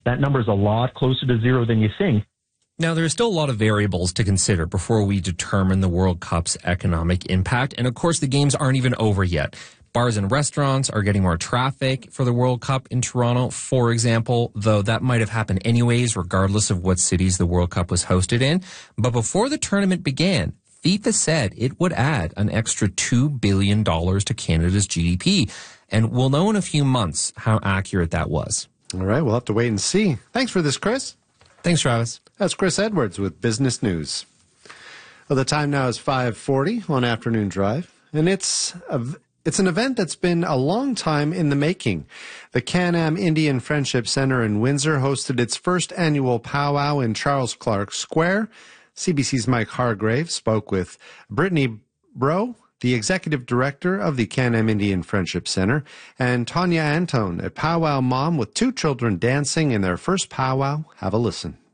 that number is a lot closer to zero than you think. Now, there are still a lot of variables to consider before we determine the World Cup's economic impact. And of course, the games aren't even over yet. Bars and restaurants are getting more traffic for the World Cup in Toronto, for example, though that might have happened anyways, regardless of what cities the World Cup was hosted in. But before the tournament began, FIFA said it would add an extra $2 billion to Canada's GDP. And we'll know in a few months how accurate that was. All right, we'll have to wait and see. Thanks for this, Chris. Thanks, Travis. That's Chris Edwards with Business News. Well, the time now is 5:40 on Afternoon Drive, and it's an event that's been a long time in the making. The Can-Am Indian Friendship Center in Windsor hosted its first annual powwow in Charles Clark Square. CBC's Mike Hargrave spoke with Brittany Bro, the executive director of the Can-Am Indian Friendship Center, and Tanya Antone, a powwow mom with two children dancing in their first powwow. Have a listen.